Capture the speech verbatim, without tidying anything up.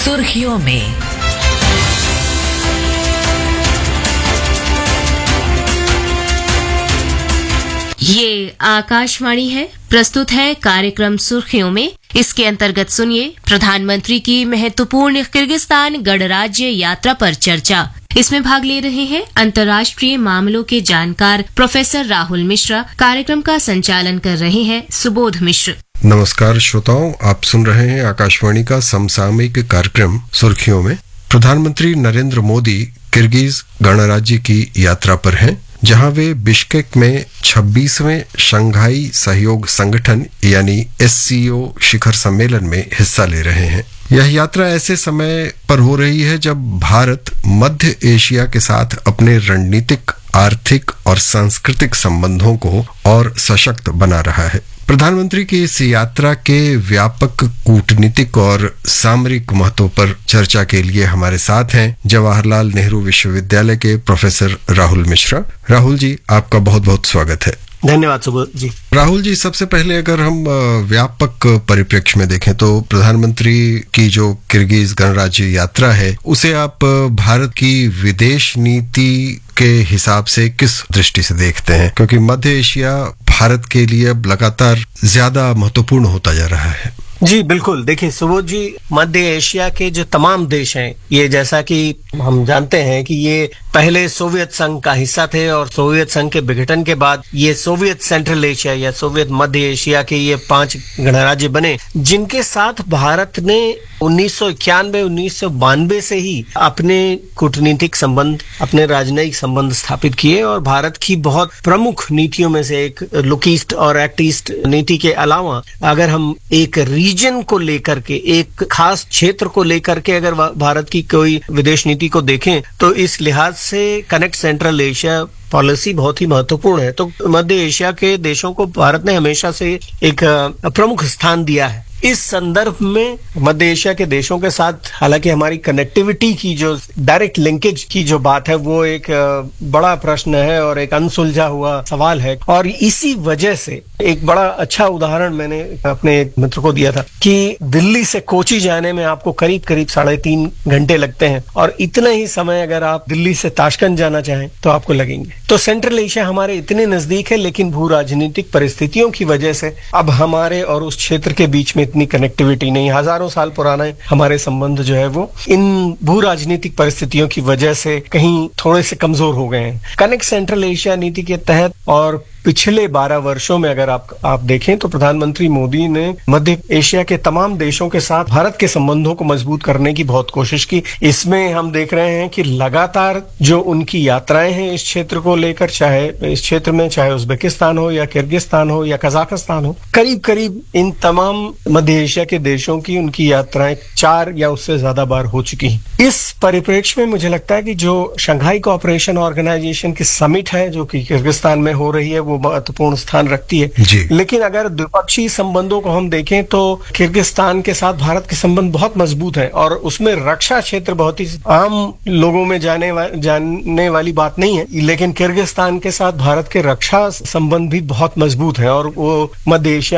सुर्खियों में। ये आकाशवाणी है, प्रस्तुत है कार्यक्रम सुर्खियों में। इसके अंतर्गत सुनिए प्रधानमंत्री की महत्वपूर्ण किर्गिस्तान गणराज्य यात्रा पर चर्चा। इसमें भाग ले रहे हैं अंतर्राष्ट्रीय मामलों के जानकार प्रोफेसर राहुल मिश्रा। कार्यक्रम का संचालन कर रहे हैं सुबोध मिश्र। नमस्कार श्रोताओं, आप सुन रहे हैं आकाशवाणी का समसामयिक कार्यक्रम सुर्खियों में। प्रधानमंत्री नरेंद्र मोदी किर्गिज गणराज्य की यात्रा पर हैं, जहां वे बिश्केक में छब्बीसवें शंघाई सहयोग संगठन यानी एस सी ओ शिखर सम्मेलन में हिस्सा ले रहे हैं। यह यात्रा ऐसे समय पर हो रही है जब भारत मध्य एशिया के साथ अपने रणनीतिक, आर्थिक और सांस्कृतिक संबंधों को और सशक्त बना रहा है। प्रधानमंत्री की इस यात्रा के व्यापक कूटनीतिक और सामरिक महत्व पर चर्चा के लिए हमारे साथ हैं जवाहरलाल नेहरू विश्वविद्यालय के प्रोफेसर राहुल मिश्रा। राहुल जी, आपका बहुत बहुत स्वागत है। धन्यवाद सुबोध जी। राहुल जी, सबसे पहले अगर हम व्यापक परिप्रेक्ष्य में देखें तो प्रधानमंत्री की जो किर्गिज गणराज्य यात्रा है, उसे आप भारत की विदेश नीति के हिसाब से किस दृष्टि से देखते हैं? क्योंकि मध्य एशिया भारत के लिए अब लगातार ज्यादा महत्वपूर्ण होता जा रहा है। जी बिल्कुल, देखिए सुबोध जी, मध्य एशिया के जो तमाम देश हैं, ये जैसा कि हम जानते हैं कि ये पहले सोवियत संघ का हिस्सा थे और सोवियत संघ के विघटन के बाद ये सोवियत सेंट्रल एशिया या सोवियत मध्य एशिया के ये पांच गणराज्य बने, जिनके साथ भारत ने उन्नीस सौ इक्यानवे उन्नीस सौ बानवे से ही अपने कूटनीतिक संबंध, अपने राजनयिक संबंध स्थापित किए। और भारत की बहुत प्रमुख नीतियों में से एक लुक ईस्ट और एक्ट ईस्ट नीति के अलावा अगर हम एक रीजन को लेकर के, एक खास क्षेत्र को लेकर के अगर भारत की कोई विदेश नीति को देखें तो इस लिहाज से कनेक्ट सेंट्रल एशिया पॉलिसी बहुत ही महत्वपूर्ण है। तो मध्य एशिया के देशों को भारत ने हमेशा से एक प्रमुख स्थान दिया है। इस संदर्भ में मध्य एशिया के देशों के साथ हालांकि हमारी कनेक्टिविटी की जो डायरेक्ट लिंकेज की जो बात है वो एक बड़ा प्रश्न है और एक अनसुलझा हुआ सवाल है। और इसी वजह से एक बड़ा अच्छा उदाहरण मैंने अपने एक मित्र को दिया था कि दिल्ली से कोची जाने में आपको करीब करीब साढ़े तीन घंटे लगते हैं और इतना ही समय अगर आप दिल्ली से ताशकंद जाना चाहें तो आपको लगेंगे। तो सेंट्रल एशिया हमारे इतने नजदीक है, लेकिन भू राजनीतिक परिस्थितियों की वजह से अब हमारे और उस क्षेत्र के बीच में इतनी कनेक्टिविटी नहीं। हजारों साल पुराने हमारे संबंध जो है वो इन भू राजनीतिक परिस्थितियों की वजह से कहीं थोड़े से कमजोर हो गए हैं। कनेक्ट सेंट्रल एशिया नीति के तहत और पिछले बारह वर्षों में अगर आप आप देखें तो प्रधानमंत्री मोदी ने मध्य एशिया के तमाम देशों के साथ भारत के संबंधों को मजबूत करने की बहुत कोशिश की। इसमें हम देख रहे हैं कि लगातार जो उनकी यात्राएं हैं इस क्षेत्र को लेकर, चाहे इस क्षेत्र में चाहे उज्बेकिस्तान हो या किर्गिस्तान हो या कजाकिस्तान हो, करीब करीब इन तमाम मध्य एशिया के देशों की उनकी यात्राएं चार या उससे ज्यादा बार हो चुकी हैं। इस परिप्रेक्ष्य में मुझे लगता है कि जो शंघाई कोऑपरेशन ऑर्गेनाइजेशन की समिट है जो कि किर्गिस्तान में हो रही है वो महत्वपूर्ण स्थान रखती है। लेकिन अगर द्विपक्षीय संबंधों को हम देखें तो किर्गिस्तान के साथ भारत के संबंध बहुत मजबूत हैं और उसमें रक्षा क्षेत्र बहुत ही आम लोगों में जाने वा, जानने वाली बात नहीं है, लेकिन किर्गिस्तान के साथ भारत के रक्षा संबंध भी बहुत मजबूत है और वो मध्य एशिया